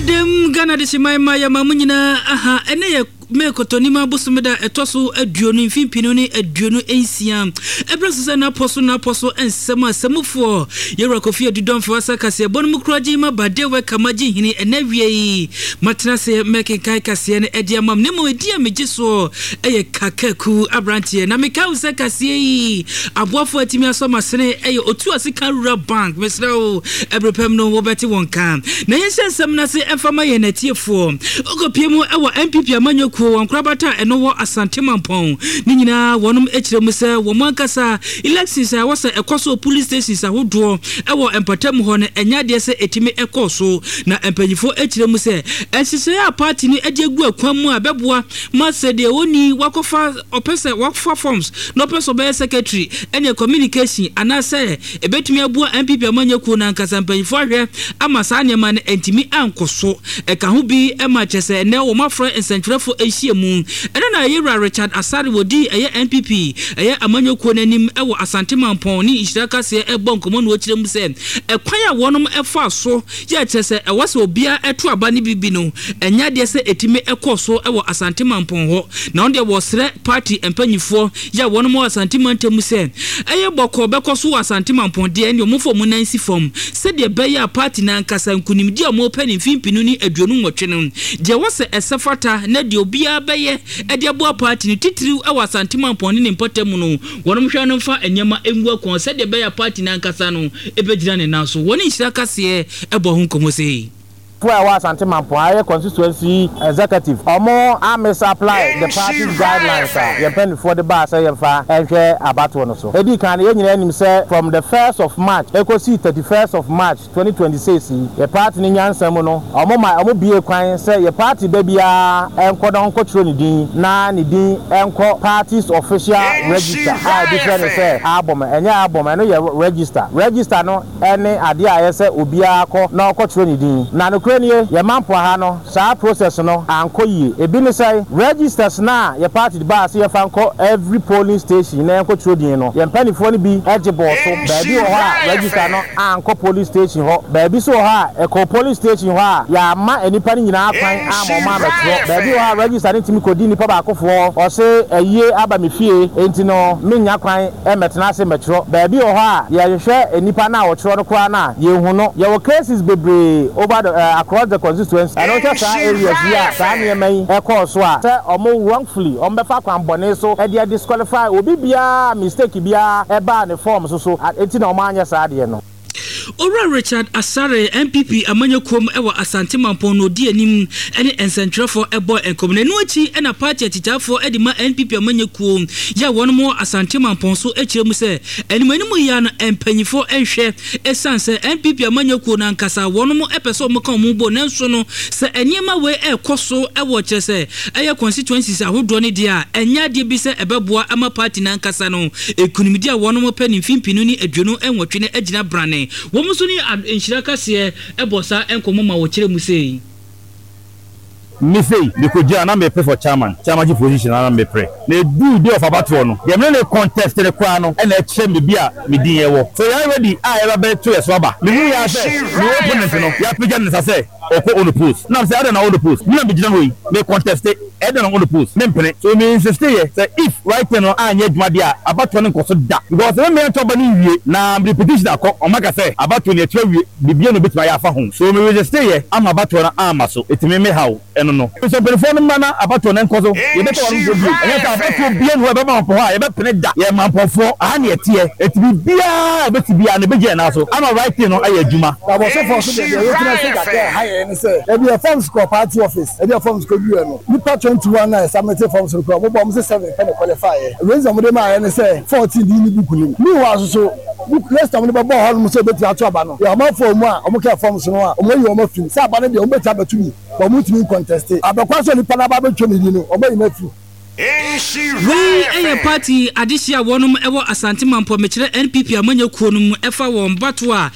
Yadem Ghana de Shimai Mamunina, aha, and me kotonima busumeda etoso aduonu mfimpinu ni aduonu ensiam ebrese na poso ensema semufo yero kofi adudon fo asakase bonum kroji ma bade we kamaji hini enawie matrase meke kai kase ne ediamam ne mo edia megiso eye kakaku abrantie na meka usakase yi aboafo atimi asoma sene eye otu asika rural bank mesrao ebrepem no wo beti wonka na yensem na se enfama ye natiefo okopiemu ewo MPP amanyo Wankrabata and no Asante Mampong. Nina, one Echemuse, Womankasa, elections. I was a Koso police stations. I would draw our Empatem Hone and Yadiasa Etime Ekoso, na Empenifo Echemuse. And she say a party ni Ediagu, Kwamua, Bebwa, Master de Oni, Wakofa, or Pesa, work for forms, no person secretary, any communication. And I say, a bet me a boy MPP Amanyakuna and Casampenifore, Amasanya man and Timi Ankoso, a Kahubi, a Manchester, and now my friend and Central for Asia. And then I Richard Asari Wodi, a MPP, a Amanyo Konenim, a Asante Mamponi, Ishaka say a bon common watch them say, a choir one a fast so, yet say a was obia a true bunny bibino, and yet they say a time a course so our Asante Mampon. Now there was that party and penny for, ya one more Asante Mantemuse. A boko bekosu Asante Mampon, dear, and your move for Munansi form, said the Bayer party Nankasa and Kunim dear more penny Fimpinuni a Junum channel. There was a Safata, Nedio Bia. Baye ediabo party ni titiri awa santima poni ni mpotemu no wonom hwa no fa enyama engu akon se de baye party na nkasa no ebegina ne naso woni nhiraka se ebo ho nkomose where was Antimampon constituency executive. Omo I misapply the party's guidelines. You pen for the bar say and share about one so. Edi can you say from the 1st of March, echo see 31st of March 2026. The party ni nyansem no. Omo bie kwan say your party baby enko don control ni din na ni din enko party's official register. Different say album enya album no ye register. Register no any ade a say obia ko na control ni din. Na Ukraine, your man no, sa process no, and koye. Ebini say registers na your party bar see your fan call every polling station na enko trodi no. Your penny phone be eligible so baby ho register no and call police station ho. Baby so ha e call police station ho ya ma enipa ni nyina kwan am ma metro. Baby ho register ni timi kodi nipa ba akofo o say eye aba me fie enti no menya kwan e metena se metro. Baby ho ya hwehwe enipa na wo tro no kwa na ye hu no. Your cases bebre over the across the constituency. I don't just areas here. Sani eme eko so a say omo wrongfully ombefa kwan bone so e dey disqualify obi bia mistake bia e ba ne form so enti na omanya sa de no. Ora Richard Asare MPP amanyokom ewa Asante Mampon no di anim ene ensentrefo ebo enkomne no achi ena party atitafo edima NPP amanyokom ya won mo Asante Mampon so echiremu se enimanimu ya no empanyifo enhwe esanse NPP amanyoko na nkasa won mo epeso mo kan mo bo nanso no se enyema we ekoso ewo chese eye constituencies ahodo ne dia enya de bi se ebeboa ama party na nkasa no ekunimidi a won mo pani mfimpinu ni adwono enwotwe ne agina brane Womusuni enshiraka se ebosa enkomo ma wo kire mu sei me say because Jana me pray for chairman position na me pray na do day of about no dem no contest the kwa no and e chere me bia me din ye wo so you ready I be to yeso aba me hu ya say me opponent no ya pija ne say oko on the post na say I don't on the post me be jina hoyi me contest e don on the post me mpene so me insist here say if right no anya dwuma dia about no nkoso da because me ento ba ni wie na me petition akọ o maka say about no etwa wie bibia no betima ya afa ho so me just stay here am about no am so etime me how no so perform mana abato na nkozo ye beto wanu gobi enya ka abato bia no ebe mampo ha ye be pene da ye mampofo ani etie etibi bia beti bia ne beje na so ama right no aye adwuma abo so for so de ye tuna se ka ha ye ni se e be forms ko party office e be forms ko bi no nipa 21 na submit forms ko mo bom se 7 can qualify raise am de ma ye ni se 14 di ni buku ni wa so book list am ni ba bo hol mo se beti ato aba no ya ma form a o mo ka forms no a o mo yi o ma fin se aba ne de o beti abatu ni ba mo timi contest abekwaso ni pana ba betwe ni no obayi na fi we party adisia wonum ewo Asante Mampon mekire NPP amanyakuo num efa won bato a